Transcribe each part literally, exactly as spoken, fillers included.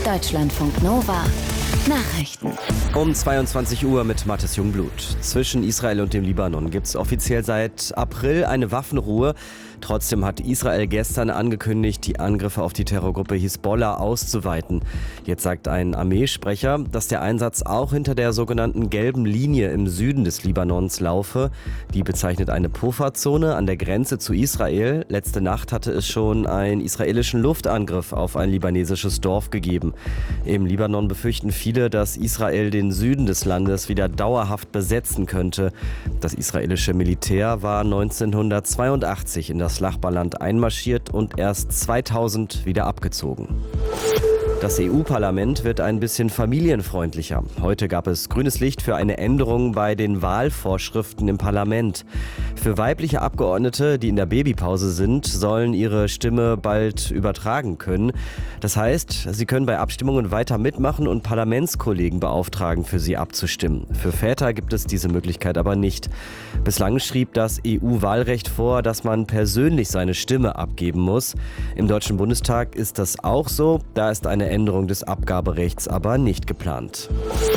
Deutschlandfunk Nova Nachrichten. Um zweiundzwanzig Uhr mit Mathis Jungblut. Zwischen Israel und dem Libanon gibt es offiziell seit April eine Waffenruhe. Trotzdem hat Israel gestern angekündigt, die Angriffe auf die Terrorgruppe Hisbollah auszuweiten. Jetzt sagt ein Armeesprecher, dass der Einsatz auch hinter der sogenannten gelben Linie im Süden des Libanons laufe. Die bezeichnet eine Pufferzone an der Grenze zu Israel. Letzte Nacht hatte es schon einen israelischen Luftangriff auf ein libanesisches Dorf gegeben. Im Libanon befürchten viele, dass Israel den Süden des Landes wieder dauerhaft besetzen könnte. Das israelische Militär war neunzehnhundertzweiundachtzig in das Nachbarland einmarschiert und erst zweitausend wieder abgezogen. Das E U-Parlament wird ein bisschen familienfreundlicher. Heute gab es grünes Licht für eine Änderung bei den Wahlvorschriften im Parlament. Für weibliche Abgeordnete, die in der Babypause sind, sollen ihre Stimme bald übertragen können. Das heißt, sie können bei Abstimmungen weiter mitmachen und Parlamentskollegen beauftragen, für sie abzustimmen. Für Väter gibt es diese Möglichkeit aber nicht. Bislang schrieb das E U-Wahlrecht vor, dass man persönlich seine Stimme abgeben muss. Im Deutschen Bundestag ist das auch so. Da ist eine Änderung des Abgaberechts aber nicht geplant.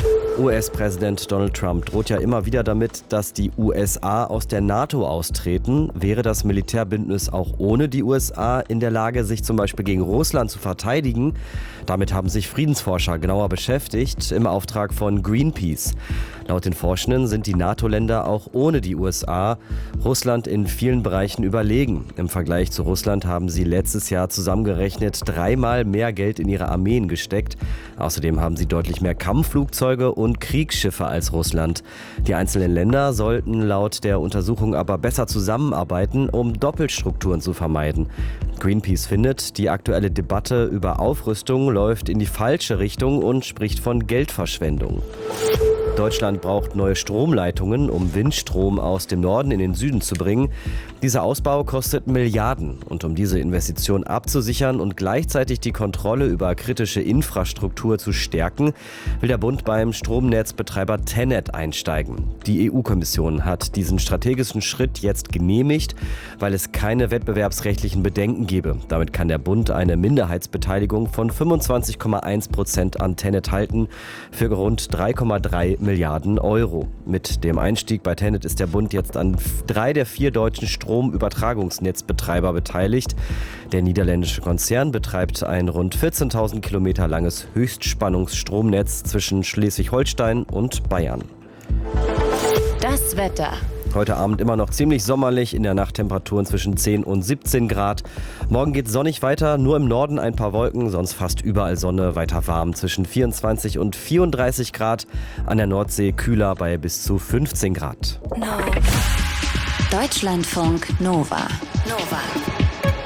U S-Präsident Donald Trump droht ja immer wieder damit, dass die U S A aus der NATO austreten. Wäre das Militärbündnis auch ohne die U S A in der Lage, sich zum Beispiel gegen Russland zu verteidigen? Damit haben sich Friedensforscher genauer beschäftigt, im Auftrag von Greenpeace. Laut den Forschenden sind die NATO-Länder auch ohne die U S A Russland in vielen Bereichen überlegen. Im Vergleich zu Russland haben sie letztes Jahr zusammengerechnet dreimal mehr Geld in ihre Armeen gesteckt. Außerdem haben sie deutlich mehr Kampfflugzeuge und Kriegsschiffe als Russland. Die einzelnen Länder sollten laut der Untersuchung aber besser zusammenarbeiten, um Doppelstrukturen zu vermeiden. Greenpeace findet, die aktuelle Debatte über Aufrüstung läuft in die falsche Richtung und spricht von Geldverschwendung. Deutschland braucht neue Stromleitungen, um Windstrom aus dem Norden in den Süden zu bringen. Dieser Ausbau kostet Milliarden. Und um diese Investition abzusichern und gleichzeitig die Kontrolle über kritische Infrastruktur zu stärken, will der Bund beim Stromnetzbetreiber TenneT einsteigen. Die E U-Kommission hat diesen strategischen Schritt jetzt genehmigt, weil es keine wettbewerbsrechtlichen Bedenken gebe. Damit kann der Bund eine Minderheitsbeteiligung von fünfundzwanzig Komma eins Prozent an TenneT halten für rund drei Komma drei Milliarden Euro. Mit dem Einstieg bei TenneT ist der Bund jetzt an drei der vier deutschen Stromübertragungsnetzbetreiber beteiligt. Der niederländische Konzern betreibt ein rund vierzehntausend Kilometer langes Höchstspannungsstromnetz zwischen Schleswig-Holstein und Bayern. Das Wetter. Heute Abend immer noch ziemlich sommerlich, in der Nacht Temperaturen zwischen zehn und siebzehn Grad. Morgen geht es sonnig weiter, nur im Norden ein paar Wolken, sonst fast überall Sonne, weiter warm zwischen vierundzwanzig und vierunddreißig Grad. An der Nordsee kühler bei bis zu fünfzehn Grad. No. Deutschlandfunk Nova. Nova.